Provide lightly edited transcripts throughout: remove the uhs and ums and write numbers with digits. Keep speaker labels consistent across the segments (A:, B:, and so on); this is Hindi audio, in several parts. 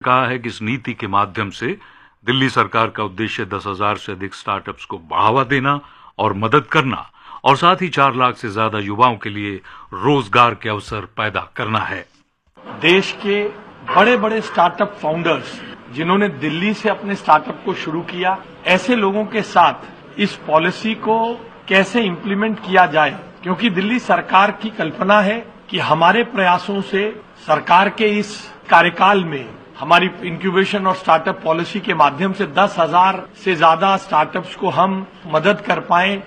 A: कहा है कि इस नीति के माध्यम से दिल्ली सरकार का उद्देश्य 10,000 से अधिक स्टार्टअप्स को बढ़ावा देना और मदद करना और साथ ही 4 लाख से ज्यादा युवाओं के लिए रोजगार के अवसर पैदा करना है।
B: देश के बड़े बड़े स्टार्टअप फाउंडर्स जिन्होंने दिल्ली से अपने स्टार्टअप को शुरू किया, ऐसे लोगों के साथ इस पॉलिसी को कैसे इम्प्लीमेंट किया जाए, क्योंकि दिल्ली सरकार की कल्पना है कि हमारे प्रयासों से सरकार के इस कार्यकाल में हमारी इंक्यूबेशन और स्टार्टअप पॉलिसी के माध्यम से 10,000 से ज्यादा स्टार्टअप्स को हम मदद कर पाएं।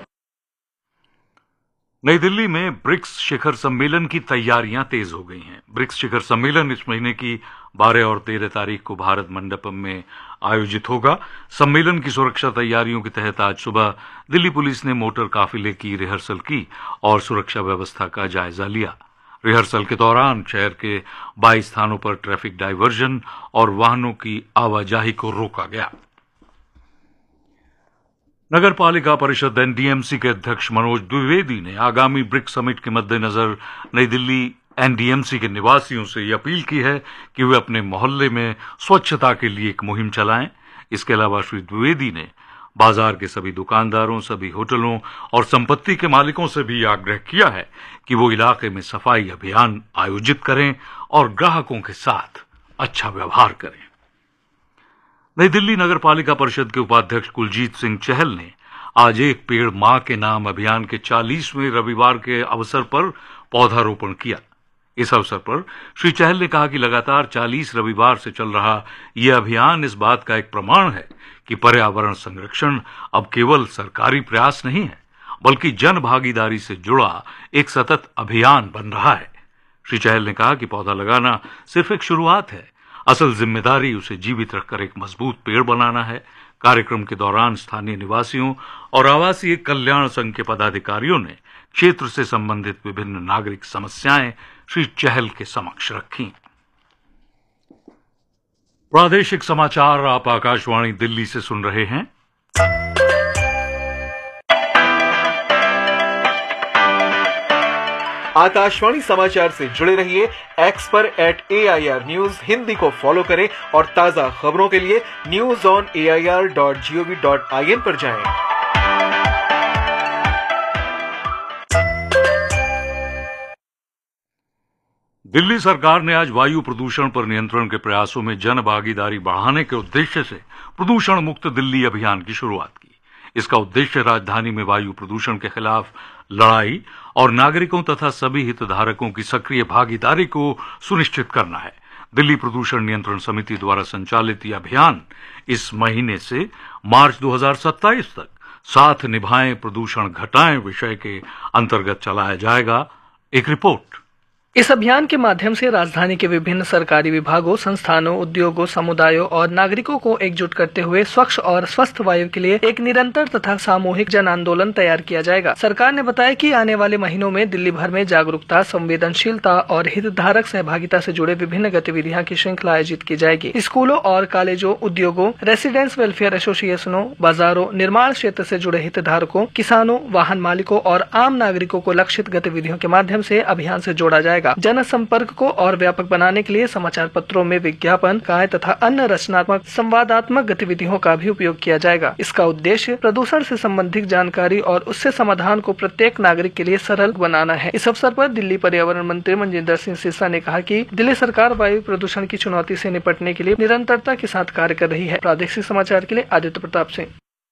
A: नई दिल्ली में ब्रिक्स शिखर सम्मेलन की तैयारियां तेज हो गई हैं। ब्रिक्स शिखर सम्मेलन इस महीने की 12 और 13 तारीख को भारत मंडपम में आयोजित होगा। सम्मेलन की सुरक्षा तैयारियों के तहत आज सुबह दिल्ली पुलिस ने मोटर काफिले की रिहर्सल की और सुरक्षा व्यवस्था का जायजा लिया। रिहर्सल के दौरान शहर के 22 स्थानों पर ट्रैफिक डायवर्जन और वाहनों की आवाजाही को रोका गया। नगर पालिका परिषद एनडीएमसी के अध्यक्ष मनोज द्विवेदी ने आगामी ब्रिक्स समिट के मद्देनजर नई दिल्ली एनडीएमसी के निवासियों से यह अपील की है कि वे अपने मोहल्ले में स्वच्छता के लिए एक मुहिम चलाएं। इसके अलावा श्री द्विवेदी ने बाजार के सभी दुकानदारों, सभी होटलों और संपत्ति के मालिकों से भी आग्रह किया है कि वो इलाके में सफाई अभियान आयोजित करें और ग्राहकों के साथ अच्छा व्यवहार करें। नई दिल्ली नगर पालिका परिषद के उपाध्यक्ष कुलजीत सिंह चहल ने आज एक पेड़ मां के नाम अभियान के 40वें रविवार के अवसर पर पौधारोपण किया। इस अवसर पर श्री चहल ने कहा कि लगातार 40 रविवार से चल रहा यह अभियान इस बात का एक प्रमाण है कि पर्यावरण संरक्षण अब केवल सरकारी प्रयास नहीं है, बल्कि जन भागीदारी से जुड़ा एक सतत अभियान बन रहा है। श्री चहल ने कहा कि पौधा लगाना सिर्फ एक शुरुआत है, असल जिम्मेदारी उसे जीवित रखकर एक मजबूत पेड़ बनाना है। कार्यक्रम के दौरान स्थानीय निवासियों और आवासीय कल्याण संघ के पदाधिकारियों ने क्षेत्र से संबंधित विभिन्न नागरिक समस्याएं श्री चहल के समक्ष रखी। प्रादेशिक समाचार आप आकाशवाणी दिल्ली से सुन रहे हैं।
C: आकाशवाणी समाचार से जुड़े रहिए। एक्स पर @AIR न्यूज हिंदी को फॉलो करें और ताजा खबरों के लिए news.air.gov.in पर जाएं।
A: दिल्ली सरकार ने आज वायु प्रदूषण पर नियंत्रण के प्रयासों में जन भागीदारी बढ़ाने के उद्देश्य से प्रदूषण मुक्त दिल्ली अभियान की शुरुआत की। इसका उद्देश्य राजधानी में वायु प्रदूषण के खिलाफ लड़ाई और नागरिकों तथा सभी हितधारकों की सक्रिय भागीदारी को सुनिश्चित करना है। दिल्ली प्रदूषण नियंत्रण समिति द्वारा संचालित यह अभियान इस महीने से मार्च 2027 तक साथ निभाएं प्रदूषण घटाएं विषय के अंतर्गत चलाया जाएगा। एक रिपोर्ट।
D: इस अभियान के माध्यम से राजधानी के विभिन्न सरकारी विभागों, संस्थानों, उद्योगों, समुदायों और नागरिकों को एकजुट करते हुए स्वच्छ और स्वस्थ वायु के लिए एक निरंतर तथा सामूहिक जन आंदोलन तैयार किया जाएगा। सरकार ने बताया कि आने वाले महीनों में दिल्ली भर में जागरूकता, संवेदनशीलता और हितधारक सहभागिता से जुड़े विभिन्न गतिविधियां की श्रृंखला आयोजित की जाएगी। स्कूलों और कॉलेजों, उद्योगों, रेसिडेंट्स वेलफेयर एसोसिएशनों, बाजारों, निर्माण क्षेत्र से जुड़े हितधारकों, किसानों, वाहन मालिकों और आम नागरिकों को लक्षित गतिविधियों के माध्यम से अभियान से जोड़ा जाएगा। जनसंपर्क को और व्यापक बनाने के लिए समाचार पत्रों में विज्ञापन, काय तथा अन्य रचनात्मक संवादात्मक गतिविधियों का भी उपयोग किया जाएगा। इसका उद्देश्य प्रदूषण से संबंधित जानकारी और उससे समाधान को प्रत्येक नागरिक के लिए सरल बनाना है। इस अवसर पर दिल्ली पर्यावरण मंत्री मनजिंदर सिंह सिरसा ने कहा कि दिल्ली सरकार वायु प्रदूषण की चुनौती से निपटने के लिए निरंतरता के साथ कार्य कर रही है। प्रादेशिक समाचार के लिए आदित्य प्रताप सिंह।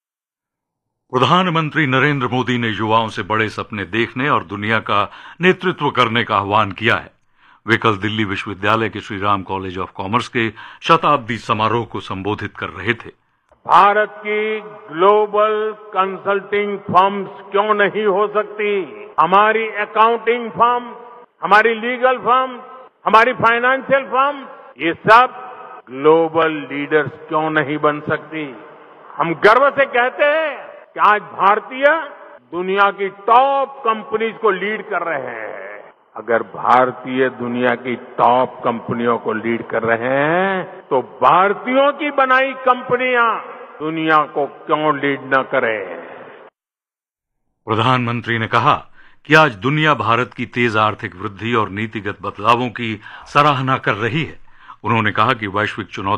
A: प्रधानमंत्री नरेंद्र मोदी ने युवाओं से बड़े सपने देखने और दुनिया का नेतृत्व करने का आह्वान किया है। वे कल दिल्ली विश्वविद्यालय के Shri Ram college of commerce के शताब्दी समारोह को संबोधित कर रहे थे।
E: भारत की ग्लोबल कंसल्टिंग फर्म्स क्यों नहीं हो सकती? हमारी अकाउंटिंग फर्म, हमारी लीगल फर्म, हमारी फाइनेंशियल फर्म, ये सब ग्लोबल लीडर्स क्यों नहीं बन सकती? हम गर्व से कहते हैं कि आज भारतीय दुनिया की टॉप कंपनीज को लीड कर रहे हैं। अगर भारतीय दुनिया की टॉप कंपनियों को लीड कर रहे हैं तो भारतीयों की बनाई कंपनियां दुनिया को क्यों लीड न करें?
A: प्रधानमंत्री ने कहा कि आज दुनिया भारत की तेज आर्थिक वृद्धि और नीतिगत बदलावों की सराहना कर रही है। उन्होंने कहा कि वैश्विक चुनौती